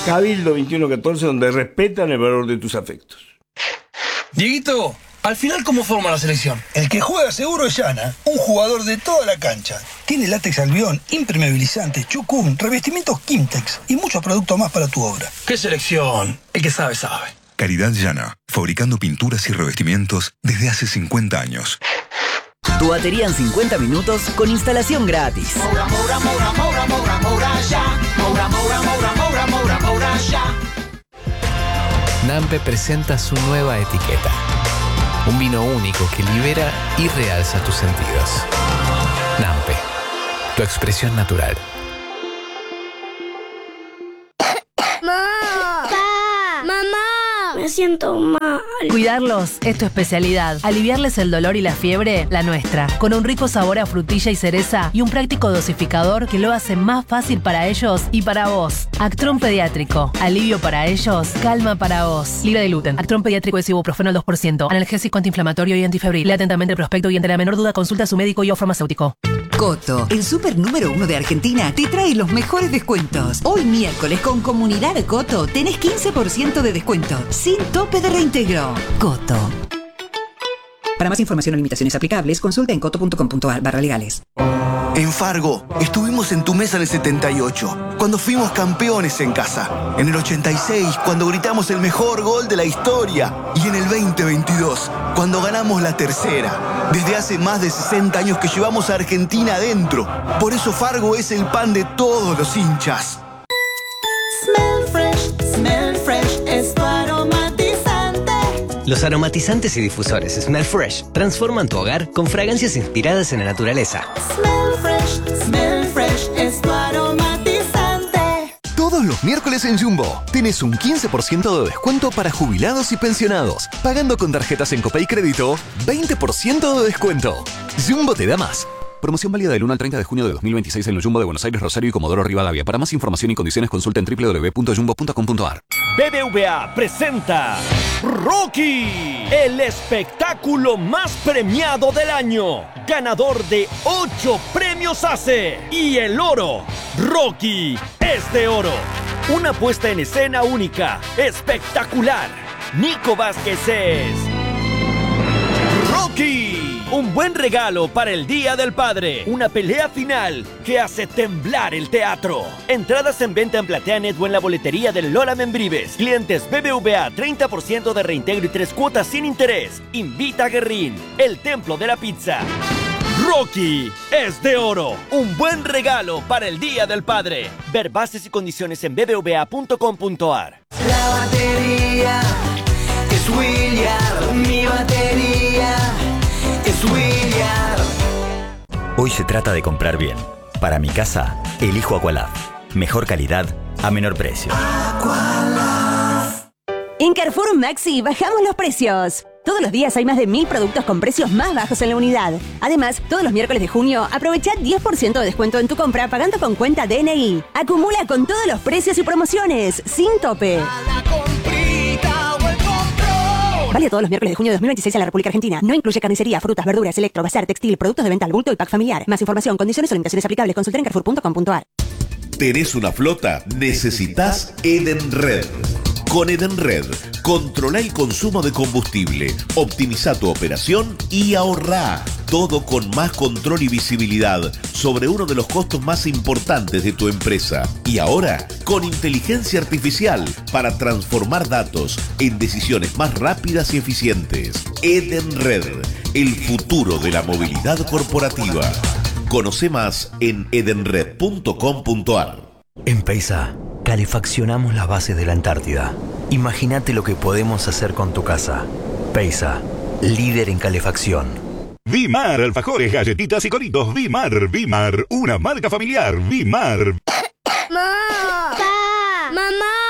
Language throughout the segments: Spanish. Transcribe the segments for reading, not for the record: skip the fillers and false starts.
Cabildo 2114, donde respetan el valor de tus afectos. Dieguito, al final, ¿cómo forma la selección? El que juega seguro es Yana, un jugador de toda la cancha. Tiene látex albión, impermeabilizante, chucún, revestimientos Kimtex y muchos productos más para tu obra. ¿Qué selección? El que sabe, sabe. Caridad Yana, fabricando pinturas y revestimientos desde hace 50 años. Tu batería en 50 minutos con instalación gratis. Moura, Moura, Moura, Moura, Moura, Moura, ya. Moura, Moura, Moura, Moura, Moura, Moura, ya. Nampe presenta su nueva etiqueta. Un vino único que libera y realza tus sentidos. Nampe, tu expresión natural. Me siento mal. Cuidarlos es tu especialidad. Aliviarles el dolor y la fiebre, la nuestra. Con un rico sabor a frutilla y cereza y un práctico dosificador que lo hace más fácil para ellos y para vos. Actron Pediátrico. Alivio para ellos, calma para vos. Libre de gluten. Actron Pediátrico es ibuprofeno al 2%. Analgésico antiinflamatorio y antifebril. Lee atentamente el prospecto y ante la menor duda consulta a su médico y o farmacéutico. Coto, el súper número 1 de Argentina, te trae los mejores descuentos. Hoy miércoles con Comunidad Coto tenés 15% de descuento, sin tope de reintegro. Coto. Para más información o limitaciones aplicables, consulta en coto.com.ar/legales. En Fargo, estuvimos en tu mesa en el 78, cuando fuimos campeones en casa. En el 86, cuando gritamos el mejor gol de la historia. Y en el 2022, cuando ganamos la tercera. Desde hace más de 60 años que llevamos a Argentina adentro. Por eso Fargo es el pan de todos los hinchas. Smell fresh, es tu aromatizante. Los aromatizantes y difusores Smell Fresh transforman tu hogar con fragancias inspiradas en la naturaleza. Smell fresh, es tu aromatizante. Todos los miércoles en Jumbo tenés un 15% de descuento para jubilados y pensionados. Pagando con tarjetas en Copay Crédito, 20% de descuento. Jumbo te da más. Promoción válida del 1 al 30 de junio de 2026 en los Jumbo de Buenos Aires, Rosario y Comodoro Rivadavia. Para más información y condiciones consulta en www.jumbo.com.ar. BBVA presenta Rocky, el espectáculo más premiado del año. Ganador de 8 premios ACE y el oro. Rocky es de oro. Una puesta en escena única, espectacular. Nico Vázquez es Rocky. Un buen regalo para el Día del Padre. Una pelea final que hace temblar el teatro. Entradas en venta en PlateaNet o en la boletería del Lola Membrives. Clientes BBVA, 30% de reintegro y 3 cuotas sin interés. Invita a Guerrín, el templo de la pizza. Rocky es de oro. Un buen regalo para el Día del Padre. Ver bases y condiciones en bbva.com.ar. La batería es William, mi batería es William. Hoy se trata de comprar bien. Para mi casa, elijo Aqualab. Mejor calidad a menor precio. En Carrefour Maxi bajamos los precios. Todos los días hay más de 1000 productos con precios más bajos en la unidad. Además, todos los miércoles de junio, aprovecha 10% de descuento en tu compra pagando con cuenta DNI. Acumula con todos los precios y promociones, sin tope. Vale todos los miércoles de junio de 2026 en la República Argentina. No incluye carnicería, frutas, verduras, electro, bazar, textil, productos de venta al bulto y pack familiar. Más información, condiciones o limitaciones aplicables. Consulta en carrefour.com.ar. ¿Tenés una flota? Necesitas Edenred. Con Edenred, controla el consumo de combustible, optimiza tu operación y ahorrá. Todo con más control y visibilidad sobre uno de los costos más importantes de tu empresa. Y ahora, con inteligencia artificial para transformar datos en decisiones más rápidas y eficientes. Edenred, el futuro de la movilidad corporativa. Conoce más en edenred.com.ar. En Peisa, calefaccionamos las bases de la Antártida. Imagínate lo que podemos hacer con tu casa. Peisa, líder en calefacción. Vimar, alfajores, galletitas y coritos. Vimar, una marca familiar. Vimar. Mamá,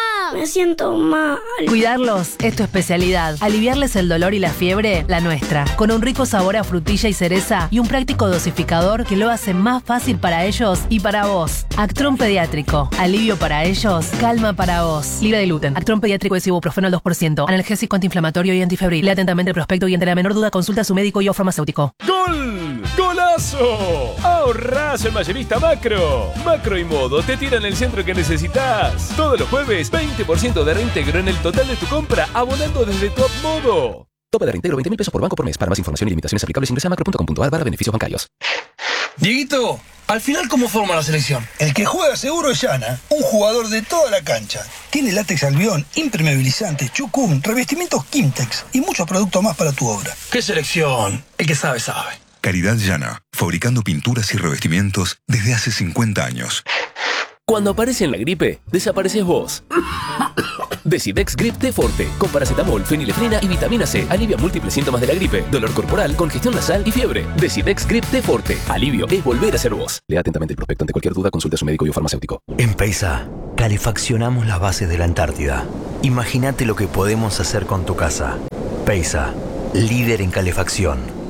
Me siento mal. Cuidarlos es tu especialidad. Aliviarles el dolor y la fiebre, la nuestra. Con un rico sabor a frutilla y cereza y un práctico dosificador que lo hace más fácil para ellos y para vos. Actron Pediátrico. Alivio para ellos, calma para vos. Libre de gluten. Actron Pediátrico es ibuprofeno al 2%. Analgésico antiinflamatorio y antifebril. Lea atentamente el prospecto y ante la menor duda consulta a su médico y o farmacéutico. ¡Gol! ¡Golazo! ¡Ahorrás en Mayorista Macro! Macro y Modo te tiran el centro que necesitas. Todos los jueves, 20% de reintegro en el total de tu compra, abonando desde Top Modo. Tope de reintegro 20.000 pesos por banco por mes. Para más información y limitaciones aplicables ingresa a macro.com.ar/beneficios bancarios. Dieguito, al final, ¿cómo forma la selección? El que juega seguro es Yana, un jugador de toda la cancha. Tiene látex albión, impermeabilizante, chucum, revestimientos Kimtex y muchos productos más para tu obra. ¿Qué selección? El que sabe, sabe. Calidad Llana, fabricando pinturas y revestimientos desde hace 50 años. Cuando aparece en la gripe, desapareces vos. Decidex Grip T Forte, con paracetamol, fenilefrina y vitamina C, alivia múltiples síntomas de la gripe, dolor corporal, congestión nasal y fiebre. Decidex Grip T Forte, alivio es volver a ser vos. Lea atentamente el prospecto. Ante cualquier duda, consulte a su médico y o farmacéutico. En Peisa, calefaccionamos las bases de la Antártida. Imagínate lo que podemos hacer con tu casa. Peisa, líder en calefacción.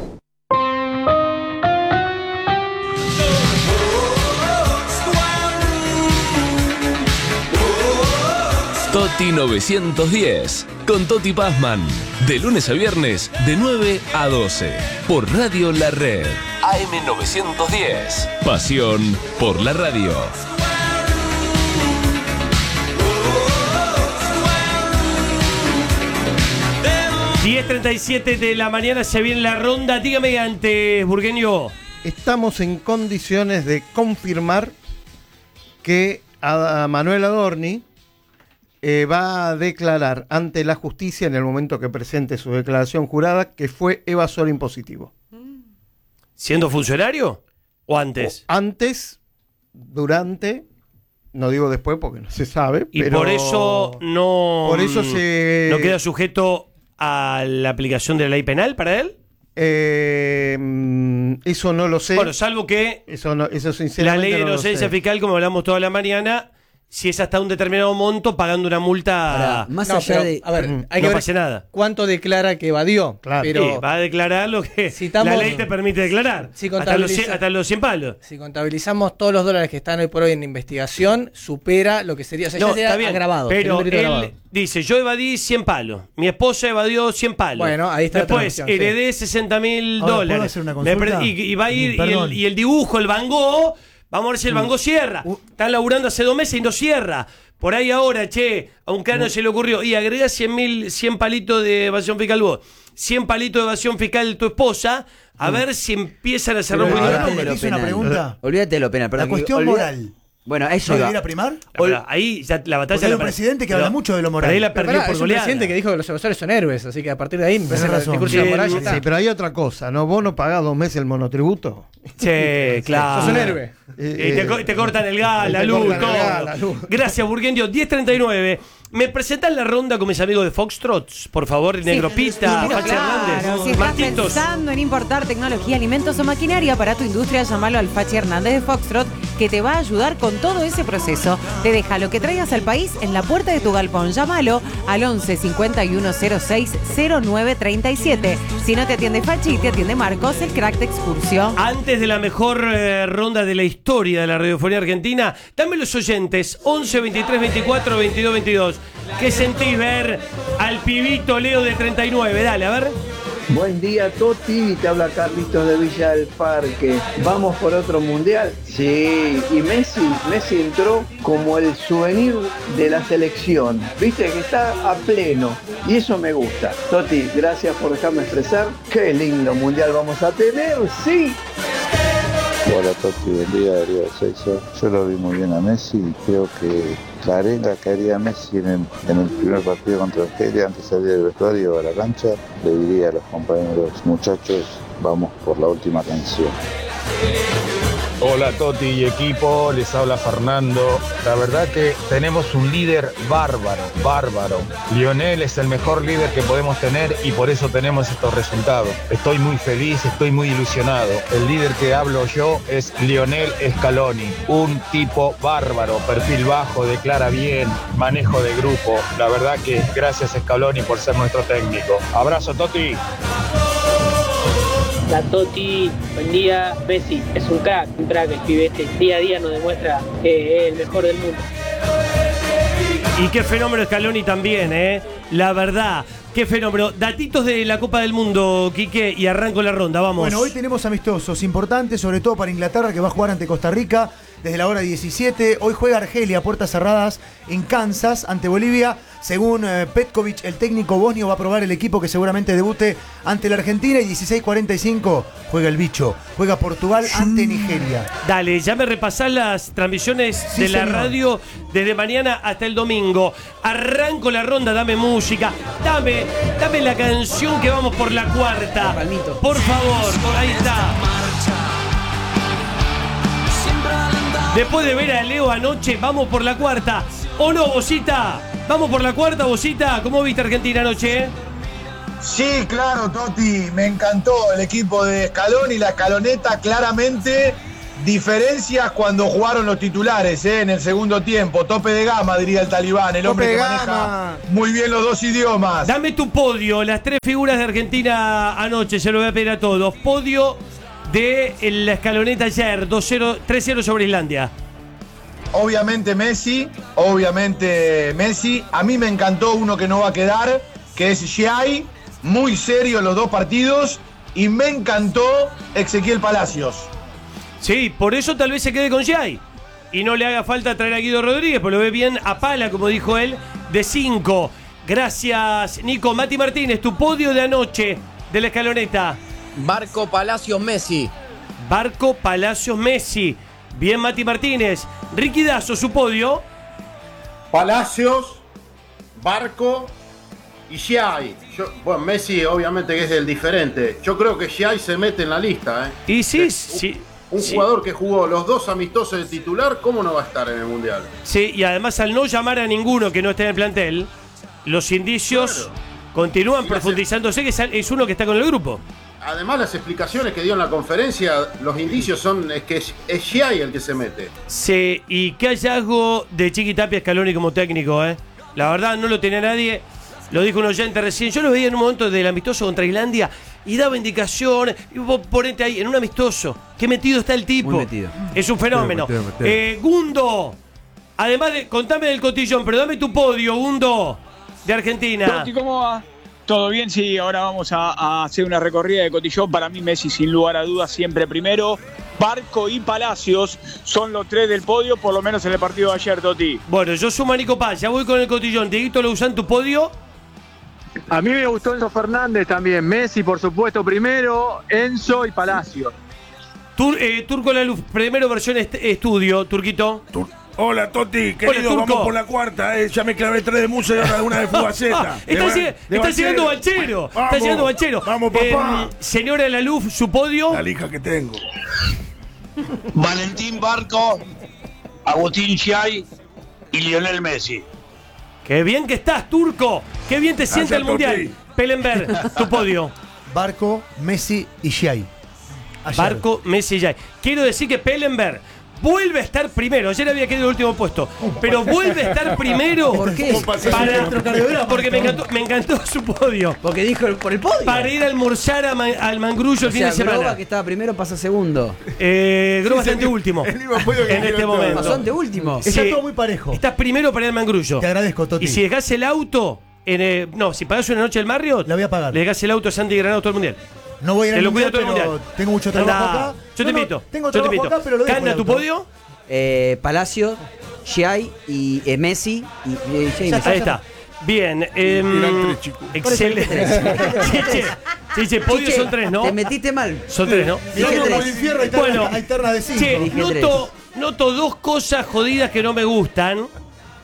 Toti 910, con Toti Pazman, de lunes a viernes, de 9 a 12, por Radio La Red. AM 910, pasión por la radio. 10:37 de la mañana se viene la ronda. Dígame antes, Burgueño. Estamos en condiciones de confirmar que a Manuel Adorni va a declarar ante la justicia en el momento que presente su declaración jurada que fue evasor impositivo. ¿Siendo funcionario o antes? Antes, durante, no digo después porque no se sabe. Y pero por eso no queda sujeto a la aplicación de la ley penal para él. Eso no lo sé. Bueno, salvo que eso sinceramente la ley de no inocencia fiscal, como hablamos toda la mañana, si es hasta un determinado monto, pagando una multa, más allá de... A ver, hay que no ver pase nada. cuánto declara que evadió. Claro. Pero sí, va a declarar lo que la ley te permite declarar. Si hasta los 100 palos. Si contabilizamos todos los dólares que están hoy por hoy en investigación, supera lo que sería... O sea, ya está bien, agravado. Pero él grabado. dice, yo evadí 100 palos. Mi esposa evadió 100 palos. Bueno, ahí está. Después heredé $60.000. ¿Puedo hacer una consulta? Y va a ir, y el dibujo, el Van Gogh, vamos a ver si el Van Gogh cierra. Están laburando hace 2 meses y no cierra. Por ahí ahora, a un cráneo se le ocurrió, y agrega 100 palitos de evasión fiscal vos, 100 palitos de evasión fiscal tu esposa, a ver si empiezan a cerrar un una pregunta. Olvídate de lo penal. La cuestión moral. Bueno, eso ¿no debería primar? Ahí ya la batalla. Porque hay un presidente que habla mucho de lo moral. Ahí la perdió por Es un goleada. presidente que dijo que los evasores son héroes, así que a partir de ahí empezó el discurso de la moral. Sí, pero hay otra cosa, ¿no? ¿Vos no pagás 2 meses el monotributo? Sí, claro. Sos un héroe. Te cortan el gas, la luz, todo. Gracias, Burguendio. 10:39. ¿Me presentan la ronda con mis amigos de Foxtrots? Por favor, Negro Pita, Facha Hernández. Si estás pensando en importar tecnología, alimentos o maquinaria para tu industria, llamalo al Fachi Hernández de Foxtrot, que te va a ayudar con todo ese proceso. Te deja lo que traigas al país en la puerta de tu galpón. Llámalo al 11 51 06 09 37. Si no te atiende Fachi, te atiende Marcos, el crack de Excursio. Antes de la mejor ronda de la historia de la radiofonía argentina, dame los oyentes, 11 23 24 22 22. ¿Qué sentís ver al pibito Leo de 39? Dale, a ver. Buen día, Toti, te habla Carlitos de Villa del Parque. ¿Vamos por otro mundial? Sí, y Messi entró como el souvenir de la selección. Viste que está a pleno, y eso me gusta. Toti, gracias por dejarme expresar. Qué lindo mundial vamos a tener, sí. Hola Toti, buen día, Darío de Seixo. Yo lo vi muy bien a Messi y creo que la arenga que haría Messi en el primer partido contra Argelia antes de salir del vestuario a la cancha, le diría a los compañeros, muchachos, vamos por la última canción. Hola Toti y equipo, les habla Fernando. La verdad que tenemos un líder bárbaro. Lionel es el mejor líder que podemos tener y por eso tenemos estos resultados. Estoy muy feliz, estoy muy ilusionado. El líder que hablo yo es Lionel Scaloni, un tipo bárbaro, perfil bajo, declara bien, manejo de grupo. La verdad que gracias Scaloni por ser nuestro técnico. Abrazo Toti. La Toti, buen día. Messi es un crack el pibete. Día a día nos demuestra que es el mejor del mundo. Y qué fenómeno Scaloni también, la verdad. Qué fenómeno. Datitos de la Copa del Mundo, Quique, y arranco la ronda, vamos. Bueno, hoy tenemos amistosos importantes, sobre todo para Inglaterra, que va a jugar ante Costa Rica desde la hora 17. Hoy juega Argelia, puertas cerradas, en Kansas, ante Bolivia. Según Petkovic, el técnico bosnio va a probar el equipo que seguramente debute ante la Argentina. Y 16:45 juega el bicho. Juega Portugal ante Nigeria. Dale, ya me repasás las transmisiones de la radio desde mañana hasta el domingo. Arranco la ronda, dame música. Dame la canción que vamos por la cuarta. Por favor, por ahí está. Después de ver a Leo anoche, vamos por la cuarta. ¿O no, Bocita? Vamos por la cuarta, Bocita. ¿Cómo viste Argentina anoche? Sí, claro, Toti. Me encantó el equipo de Scaloni, la escaloneta, claramente. Diferencias cuando jugaron los titulares, en el segundo tiempo. Tope de gama, diría el talibán. El hombre que maneja muy bien los dos idiomas. Dame tu podio, las tres figuras de Argentina anoche. Se lo voy a pedir a todos. Podio de la escaloneta ayer, 3-0 sobre Islandia. Obviamente Messi. A mí me encantó uno que no va a quedar, que es Giai. Muy serio los dos partidos. Y me encantó Ezequiel Palacios. Sí, por eso tal vez se quede con Giai. Y no le haga falta traer a Guido Rodríguez, pues lo ve bien a pala, como dijo él, de 5. Gracias, Nico. Mati Martínez, tu podio de anoche de la escaloneta. Barco, Palacios, Messi. Barco, Palacios, Messi. Bien, Mati Martínez. Ricky Dazo, su podio. Palacios, Barco y Giai. Bueno, Messi obviamente que es el diferente. Yo creo que Giai se mete en la lista. Y sí. Un jugador que jugó los dos amistosos de titular, ¿cómo no va a estar en el Mundial? Sí, y además al no llamar a ninguno que no esté en el plantel, los indicios continúan profundizándose, que es uno que está con el grupo. Además, las explicaciones que dio en la conferencia, los indicios son que es Giai el que se mete. Sí, y qué hallazgo de Chiqui Tapia Scaloni como técnico, La verdad, no lo tenía nadie. Lo dijo un oyente recién. Yo lo veía en un momento del amistoso contra Islandia y daba indicaciones. Y vos ponete ahí, en un amistoso. Qué metido está el tipo. Muy metido. Es un fenómeno. Gundo, además de, contame del cotillón, pero dame tu podio, Gundo, de Argentina. Toti, ¿cómo va? ¿Todo bien? Sí, ahora vamos a hacer una recorrida de cotillón. Para mí Messi, sin lugar a dudas, siempre primero. Barco y Palacios son los tres del podio, por lo menos en el partido de ayer, Toti. Bueno, yo sumo a Nico Paz, ya voy con el cotillón. Dieguito, ¿lo usan tu podio? A mí me gustó Enzo Fernández también. Messi, por supuesto, primero. Enzo y Palacios. Turco La Luz, primero versión estudio, Turquito. Hola, Toti, querido, Hola, vamos por la cuarta. Ya me clavé 3 de Musa y ahora una de Fugaceta. Está llegando Banchero. Está llegando Banchero. Vamos, papá. Señora La Luz, su podio. La lija que tengo. Valentín Barco, Agustín Giai y Lionel Messi. Qué bien que estás, Turco. Qué bien te siente el Mundial. Pellenberg, tu podio. Barco, Messi y Giai. Barco, Messi y Giai. Quiero decir que Pellenberg vuelve a estar primero. Ayer había quedado en el último puesto, pero vuelve a estar primero. ¿Por qué? Porque me encantó su podio. Porque dijo por el podio. Para ir a almorzar al Mangrullo el fin de semana. Groba, que estaba primero, pasa segundo. Groba está anteúltimo. En este momento. Pasó anteúltimo. Está todo muy parejo. Estás primero para ir al Mangrullo. Te agradezco, Toti. Y si dejás el auto, si pagás una noche del Marriott, la voy a pagar. Le dejás el auto a Santi Granado todo el mundial. No voy a ir al mundial, pero tengo mucho trabajo acá. Yo te invito. Tengo trabajo acá, pero lo dejo. Canda, ¿tu podio? Palacio, Giai y Messi y ahí está. Bien. Excelente. Chiche, podio son 3, ¿no? Te metiste mal. Son 3, ¿no? Bueno, hay ternas de 5. Noto 2 cosas jodidas que no me gustan.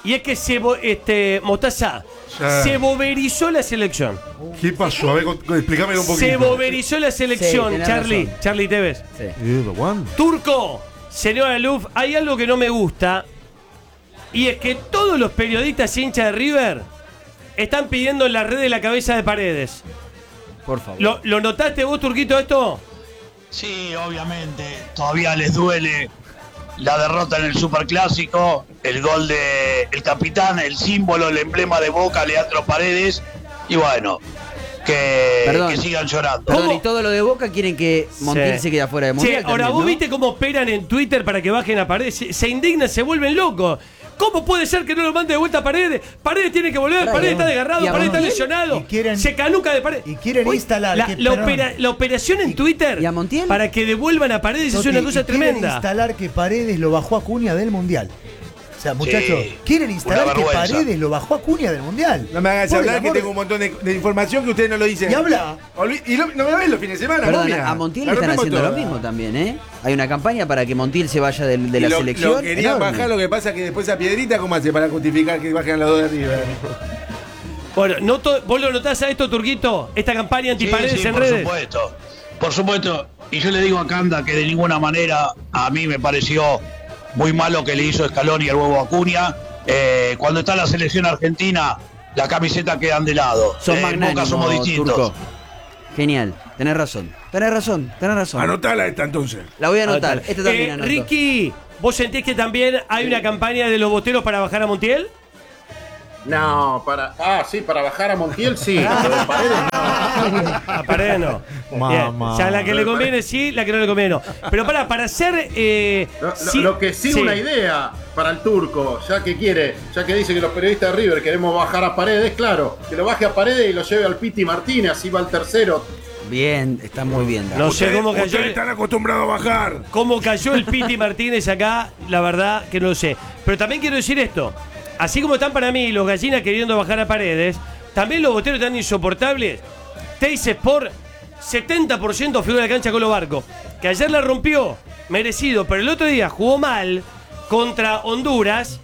Y es que Mostaza, se boberizó la selección. ¿Qué pasó? A ver, explícamelo un poquito. Se boberizó la selección, Sí, Charlie. razón. Charlie Tevez. Sí. Turco, señora Luf, hay algo que no me gusta. Y es que todos los periodistas hinchas de River están pidiendo en la red de la cabeza de Paredes. Por favor. ¿Lo notaste vos, Turquito, esto? Sí, obviamente. Todavía les duele la derrota en el Superclásico, el gol de el capitán, el símbolo, el emblema de Boca, Leandro Paredes. Y bueno, que sigan llorando. Perdón, y todo lo de Boca quieren que Montiel se quede afuera de Mundial. Ahora también, vos ¿no? viste cómo operan en Twitter para que bajen a Paredes. Se indignan, se vuelven locos. ¿Cómo puede ser que no lo mande de vuelta a Paredes? Paredes tiene que volver, Paredes está desgarrado, Paredes está lesionado. Se canuca de Paredes. Y quieren instalar la operación en Twitter para que devuelvan a Paredes es una cosa tremenda. Quieren instalar que Paredes lo bajó a Acuña del Mundial. O sea, muchachos, quieren instalar que Paredes lo bajó a Acuña del Mundial. No me hagas Por hablar el que amor tengo un montón de información que ustedes no lo dicen. Y habla. Y no me ven los fines de semana, Perdón, momia. a Montiel La le están rompemos haciendo toda. lo mismo también, ¿eh? Hay una campaña para que Montiel se vaya de la selección. Lo querían enorme. bajar, lo que pasa es que después a Piedrita, ¿cómo hace para justificar que bajen los dos de River? Bueno, ¿vos lo notás a esto, Turquito? Esta campaña anti-Paredes en por redes. supuesto. Por supuesto. Y yo le digo a Canda que de ninguna manera a mí me pareció muy malo que le hizo Scaloni al huevo Acuña. Cuando está la selección argentina, la camiseta quedan de lado. Son En magnánimos, Boca somos distintos. Turco. Genial, tenés razón. Anotala esta entonces. La voy a anotar. Esta también anoto. Ricky, ¿vos sentís que también hay una campaña de los boteros para bajar a Montiel? No, sí, para bajar a Montiel sí. Pero de Paredes no. A Paredes no. Bien. O sea, la que le conviene sí, la que no le conviene no. Pero para hacer... Lo que sí, una idea para el Turco, ya que dice que los periodistas de River queremos bajar a Paredes, claro, que lo baje a Paredes y lo lleve al Piti Martínez, así va el tercero. Bien, está muy bien. No sé cómo cayó. Ustedes están acostumbrados a bajar. Cómo cayó el Piti Martínez acá, la verdad que no lo sé. Pero también quiero decir esto. Así como están para mí los gallinas queriendo bajar a Paredes, también los boteros están insoportables. Teis Sport, 70% figura de la cancha con los barcos. Que ayer la rompió, merecido, pero el otro día jugó mal contra Honduras.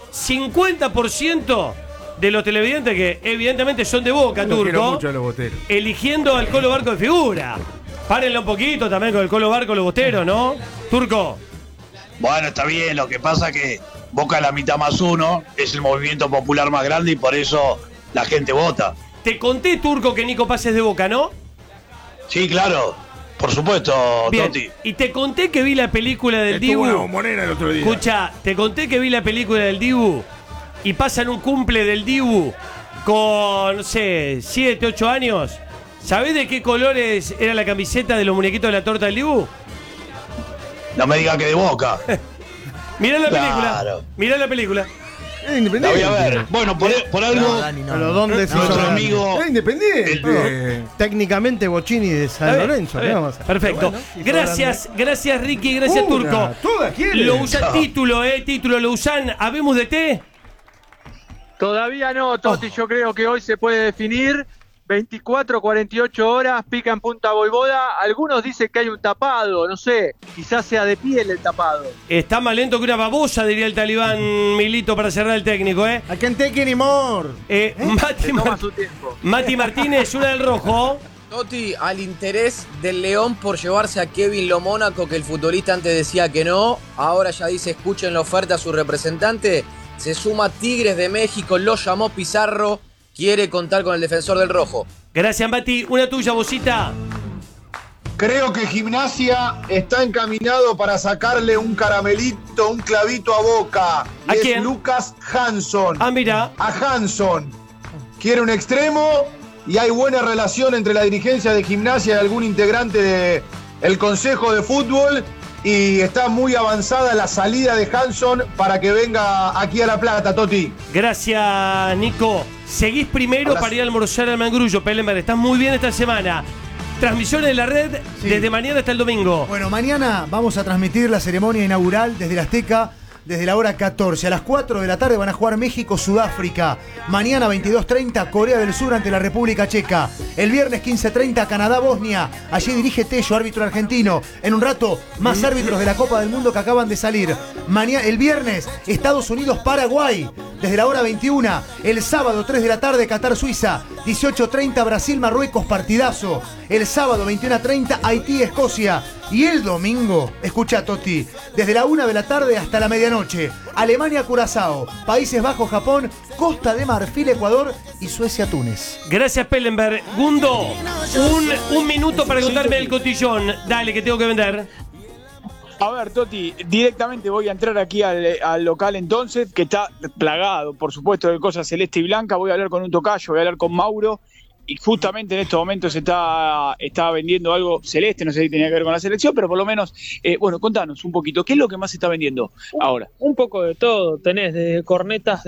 50% de los televidentes que evidentemente son de Boca, Lo quiero Turco, mucho a los boteros. eligiendo al Colo Barco de figura. Párenlo un poquito también con el Colo Barco, los boteros, ¿no? Turco. Bueno, está bien, lo que pasa que Boca es la mitad más uno, es el movimiento popular más grande y por eso la gente vota. Te conté, Turco, que Nico Paz es de Boca, ¿no? Sí, claro, por supuesto, Bien. Toti. Y te conté que vi la película del Estuvo Dibu. una bombonera el otro día. Escucha, te conté que vi la película del Dibu y pasan un cumple del Dibu con, no sé, 7, 8 años. ¿Sabés de qué colores era la camiseta de los muñequitos de la torta del Dibu? No me diga que de Boca. Mirá la película. Claro. Mirá la película. La voy a ver. Bueno, por algo. Pero ¿dónde se nuestro hizo? amigo. Es independiente. Técnicamente Bocini de San Está bien, Lorenzo. está ¿qué bien. vamos a hacer? Perfecto. Pero bueno, Gracias Ricky, gracias Turco. Todas quieren. Lo usan título, lo usan. ¿Habemos de té? Todavía no, Toti, yo creo que hoy se puede definir. 24, 48 horas, pica en Punta Voivoda. Algunos dicen que hay un tapado, no sé, quizás sea de piel el tapado. Está más lento que una babosa, diría el talibán Milito para cerrar el técnico, ¿eh? I can't take anymore. Mati Martínez, una del rojo. Toti, al interés del León por llevarse a Kevin Lo Mónaco, que el futbolista antes decía que no, ahora ya dice escuchen la oferta a su representante, se suma Tigres de México, lo llamó Pizarro, quiere contar con el defensor del rojo. Gracias, Mati. Una tuya, Bocita. Creo que Gimnasia está encaminado para sacarle un caramelito, un clavito a Boca. ¿A Es quién? Lucas Hanson. Ah, mira. A Hanson. Quiere un extremo y hay buena relación entre la dirigencia de Gimnasia y algún integrante del Consejo de Fútbol. Y está muy avanzada la salida de Hanson para que venga aquí a La Plata, Toti. Gracias, Nico. Seguís primero para ir a almorzar al Mangrullo, Pellenberg. Estás muy bien esta semana. Transmisiones de la red desde mañana hasta el domingo. Bueno, mañana vamos a transmitir la ceremonia inaugural desde la Azteca, desde la hora 14. A las 4 de la tarde van a jugar México-Sudáfrica. Mañana 22:30 Corea del Sur ante la República Checa. El viernes 15:30 Canadá-Bosnia. Allí dirige Tello, árbitro argentino. En un rato, más árbitros de la Copa del Mundo que acaban de salir. El viernes, Estados Unidos-Paraguay. desde la hora 21. El sábado 3 de la tarde Qatar-Suiza, 18:30 Brasil-Marruecos, partidazo. El sábado 21:30 Haití-Escocia. Y el domingo, escucha Toti, desde la 1 de la tarde hasta la medianoche, Alemania-Curazao, Países Bajos-Japón, Costa de Marfil, Ecuador y Suecia-Túnez. Gracias, Pellenberg. Gundo, un minuto para contarme el cotillón. Dale, que tengo que vender. A ver, Toti, directamente voy a entrar aquí al local entonces, que está plagado, por supuesto, de cosas celeste y blanca. Voy a hablar con un tocayo, voy a hablar con Mauro. Y justamente en estos momentos está vendiendo algo celeste, no sé si tenía que ver con la selección, pero por lo menos, bueno, contanos un poquito, ¿qué es lo que más se está vendiendo ahora? Un poco de todo, tenés de cornetas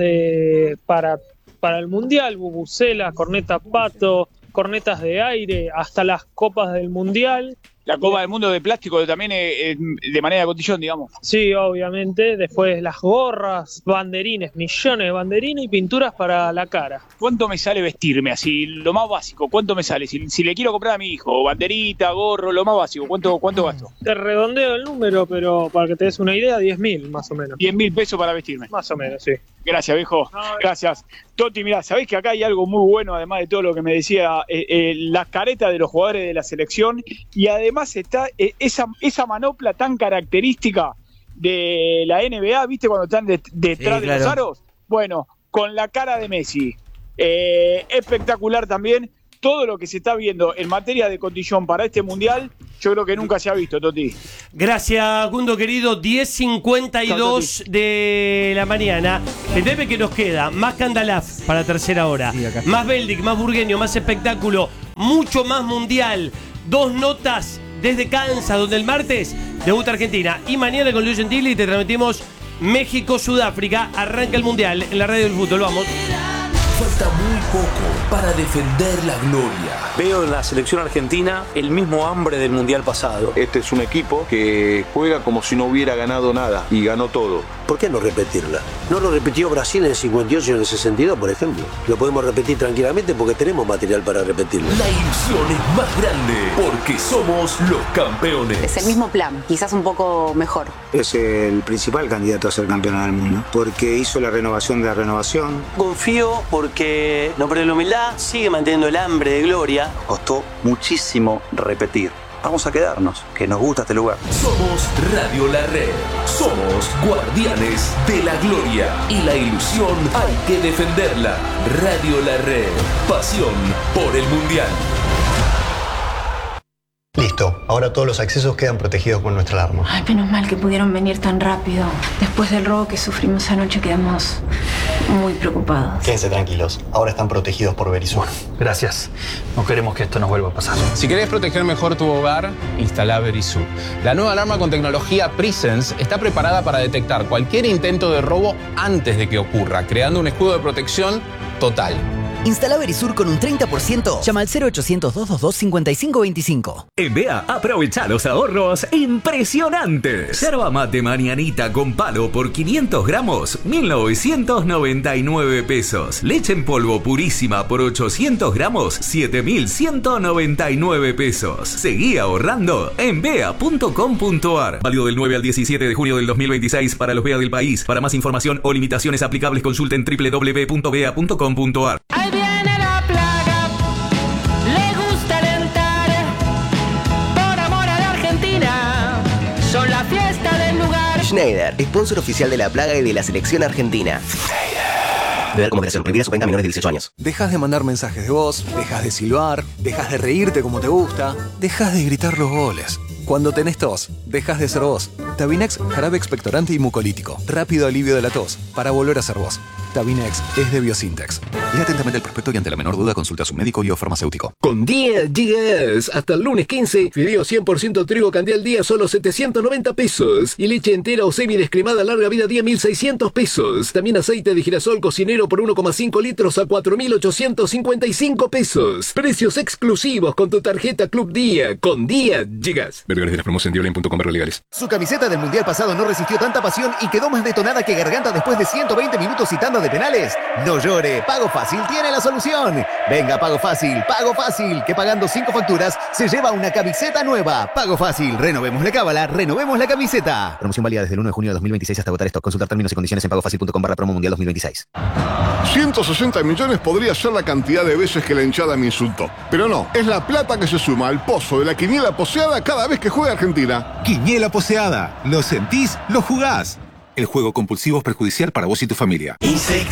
para el Mundial, bubucelas, cornetas pato, cornetas de aire, hasta las copas del Mundial. La Copa del Mundo de plástico también de manera de cotillón, digamos. Sí, obviamente. Después las gorras, banderines, millones de banderines y pinturas para la cara. ¿Cuánto me sale vestirme así? Lo más básico, ¿cuánto me sale? Si le quiero comprar a mi hijo, banderita, gorro, lo más básico, ¿cuánto gasto? Te redondeo el número, pero para que te des una idea, 10.000 más o menos. 10.000 pesos para vestirme. Más o menos, sí. Gracias, viejo. Gracias. Toti, mirá, sabés que acá hay algo muy bueno, además de todo lo que me decía, la careta de los jugadores de la selección, y además está esa manopla tan característica de la NBA, ¿viste? Cuando están detrás de los aros. Bueno, con la cara de Messi. Espectacular también. Todo lo que se está viendo en materia de cotillón para este mundial, yo creo que nunca se ha visto, Toti. Gracias, Gundo querido. 10:52 de la mañana. El tema que nos queda, más Candalaf para tercera hora, más Beldic, más Burgueño, más espectáculo, mucho más mundial. 2 notas desde Kansas, donde el martes debuta Argentina. Y mañana con Luis Gentili te transmitimos México-Sudáfrica. Arranca el mundial en la radio del fútbol. Vamos. Falta muy poco para defender la gloria. Veo en la selección argentina el mismo hambre del mundial pasado. Este es un equipo que juega como si no hubiera ganado nada y ganó todo. ¿Por qué no repetirla? No lo repitió Brasil en el 58 y en el 62, por ejemplo. Lo podemos repetir tranquilamente porque tenemos material para repetirlo. La ilusión es más grande porque somos los campeones. Es el mismo plan, quizás un poco mejor. Es el principal candidato a ser campeón del mundo porque hizo la renovación de la renovación. Confío porque no pierde la humildad, sigue manteniendo el hambre de gloria. Costó muchísimo repetir. Vamos a quedarnos, que nos gusta este lugar. Somos Radio La Red. Somos guardianes de la gloria. Y la ilusión hay que defenderla. Radio La Red. Pasión por el mundial. Listo, ahora todos los accesos quedan protegidos con nuestra alarma. Ay, menos mal que pudieron venir tan rápido. Después del robo que sufrimos anoche quedamos muy preocupados. Quédense tranquilos, ahora están protegidos por Verisur. Gracias, no queremos que esto nos vuelva a pasar. Si querés proteger mejor tu hogar, instala Verisur. La nueva alarma con tecnología Presence está preparada para detectar cualquier intento de robo antes de que ocurra, creando un escudo de protección total. Instala Verisur con un 30%. Llama al 0800-222-5525. En BEA, aprovecha los ahorros impresionantes. Yerba mate mañanita con palo por 500 gramos, 1.999 pesos. Leche en polvo purísima por 800 gramos, 7.199 pesos. Seguí ahorrando en bea.com.ar. Válido del 9 al 17 de junio del 2026 para los BEA del país. Para más información o limitaciones aplicables, consulten www.bea.com.ar. Ahí viene la plaga, le gusta alentar, por amor a la Argentina, son la fiesta del lugar. Schneider, sponsor oficial de la plaga y de la selección argentina. Beber como moderación, prohibida su venta a menores de 18 años. Dejas de mandar mensajes de voz, dejas de silbar, dejas de reírte como te gusta, dejas de gritar los goles. Cuando tenés tos, dejas de ser vos. Tabinex, jarabe expectorante y mucolítico. Rápido alivio de la tos, para volver a ser vos. Tabinex es de Biosintex. Lea atentamente el prospecto y ante la menor duda consulta a su médico y o farmacéutico. Con 10 GB hasta el lunes 15, fideo 100% trigo Candial día solo 790 pesos. Y leche entera o semi descremada larga vida día 1.600 pesos. También aceite de girasol cocinero por 1,5 litros a 4.855 pesos. Precios exclusivos con tu tarjeta Club Día. Con 10 GB. legales de la promoción legales. Su camiseta del Mundial pasado no resistió tanta pasión y quedó más detonada que Garganta después de 120 minutos y tanda de penales. No llore, Pago Fácil tiene la solución. Venga, Pago Fácil, que pagando 5 facturas se lleva una camiseta nueva. Pago Fácil, renovemos la cábala, renovemos la camiseta. Promoción válida desde el 1 de junio de 2026 hasta agotar stock. Consultar términos y condiciones en pagofacil.com/promo mundial 2026. 160 millones podría ser la cantidad de veces que la hinchada me insultó. Pero no, es la plata que se suma al pozo de la quiniela poseada cada vez que juega Argentina. Quiniela poseada. ¿Lo sentís? ¿Lo jugás? El juego compulsivo es perjudicial para vos y tu familia.